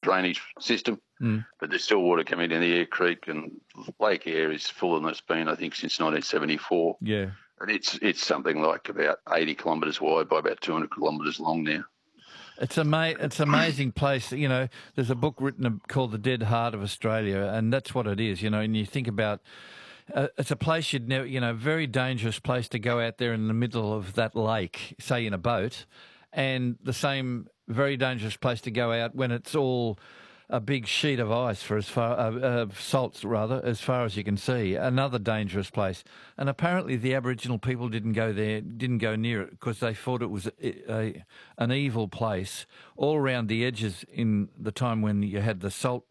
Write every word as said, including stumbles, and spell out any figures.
drainage system, Mm. but there's still water coming down the Eyre Creek, and Lake Eyre is fuller than it's been, I think, since nineteen seventy-four. Yeah. And it's it's something like about eighty kilometres wide by about two hundred kilometres long now. It's ama- It's an amazing place. You know, there's a book written called The Dead Heart of Australia, and that's what it is. You know, and you think about uh, it's a place you'd never, you know, very dangerous place to go out there in the middle of that lake, say in a boat, and the same very dangerous place to go out when it's all a big sheet of ice for as far, uh, uh, salts rather, as far as you can see. Another dangerous place. And apparently the Aboriginal people didn't go there, didn't go near it because they thought it was a, a, an evil place all around the edges in the time when you had the salt